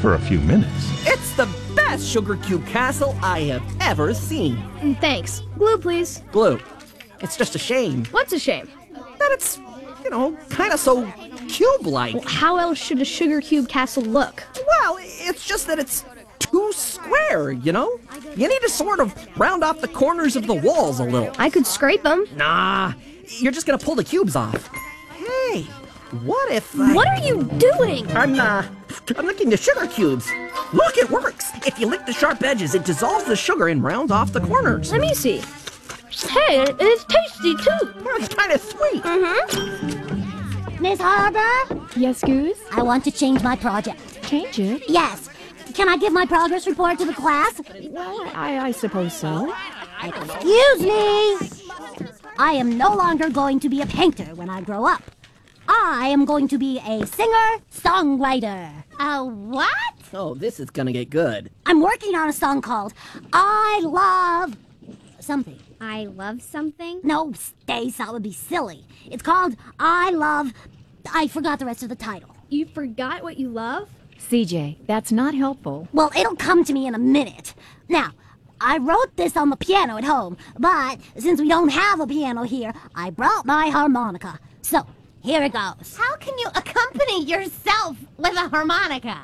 for a few minutes. It's the best sugar cube castle I have ever seen. Thanks. Glue, please. Glue. It's just a shame What's a shame? that it's, kind of so cube-like. Well, how else should a sugar cube castle look? Well, it's just that it's too square, You need to sort of round off the corners of the walls a little. I could scrape them. Nah, you're just gonna pull the cubes off. Hey, what if What are you doing? I'm licking the sugar cubes. Look, it works. If you lick the sharp edges, it dissolves the sugar and rounds off the corners. Let me see. Hey, it's tasty too. Well, it's kind of sweet. Miss Harbour, Yes, Goose? I want to change my project. Change it? Yes. Can I give my progress report to the class? Well, I suppose so. Excuse me. I am no longer going to be a painter when I grow up. I am going to be a singer-songwriter. A what? Oh, this is gonna get good. I'm working on a song called I Love Something. I love something? No, Stace, that would be silly. It's called I forgot the rest of the title. You forgot what you love? CJ, that's not helpful. Well, it'll come to me in a minute. Now, I wrote this on the piano at home, but since we don't have a piano here, I brought my harmonica. So, here it goes. How can you accompany yourself with a harmonica?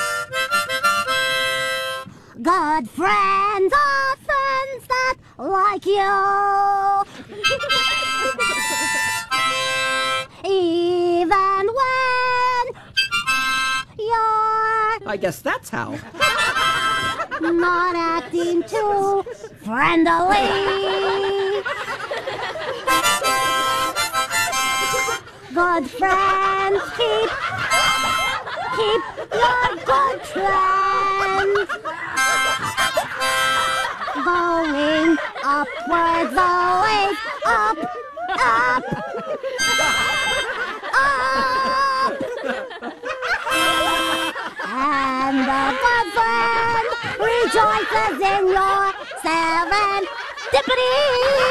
Good friends are friends that like you. Even when you're I guess that's how. not acting too friendly. Good friends keep your good trends going upwards, always up, up, up. And the good friend rejoices in your serendipity.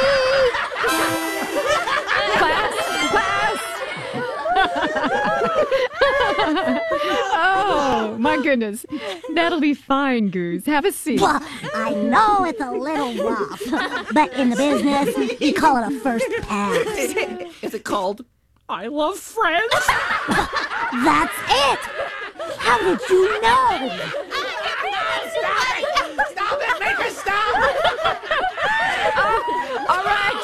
Class! Oh, my goodness. That'll be fine, Goose. Have a seat. Well, I know it's a little rough, but in the business, we call it a first pass. Is it called I Love Friends? That's it! How did you know? Stop it! Make her stop! All right,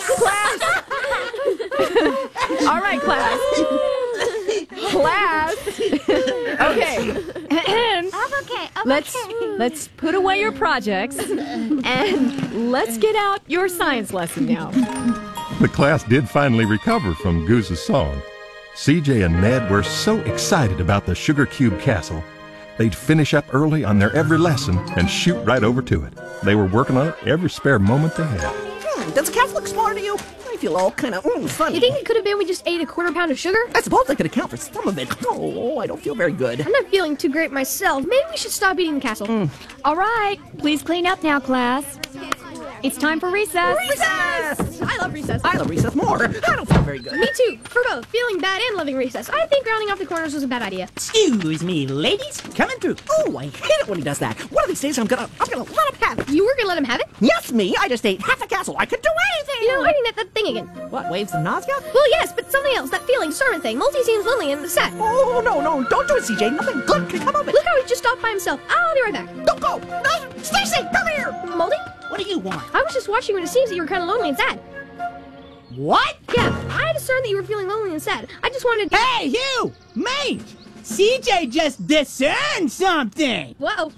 class. All right, class. Class. Okay. Okay. Let's put away your projects and let's get out your science lesson now. The class did finally recover from Goose's song. CJ and Ned were so excited about the Sugar Cube Castle, they'd finish up early on their every lesson and shoot right over to it. They were working on it every spare moment they had. Does the castle look smaller to you? I feel all kind of funny. You think it could have been we just ate a quarter pound of sugar? I suppose I could account for some of it. Oh, I don't feel very good. I'm not feeling too great myself. Maybe we should stop eating the castle. All right, please clean up now, class. It's time for recess. Recess! I love recess. I love recess more. I don't feel very good. Me too. For both feeling bad and loving recess. I think rounding off the corners was a bad idea. Excuse me, ladies. Coming through. Oh, I hate it when he does that. One of these days I'm gonna let him have it. You were gonna let him have it? Yes, me. I just ate half a castle. I could do anything. I need that thing again. What, waves of nausea? Well, yes, but something else. That feeling, sermon thing. Multi seems lonely and sad. Oh, no. Don't do it, CJ. Nothing good can come of it. Look how he just stopped by himself. I'll be right back. Don't go. No, Stacy, come here. Moldy? What do you want? I was just watching when it seems that you were kind of lonely and sad. What? Yeah, I discerned that you were feeling lonely and sad. I just wanted... Hey, you! Mate! CJ just discerned something! Whoa.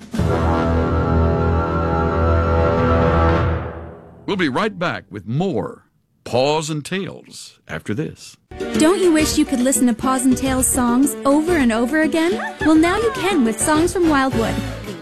We'll be right back with more Paws and Tales after this. Don't you wish you could listen to Paws and Tales songs over and over again? Well, now you can with Songs from Wildwood.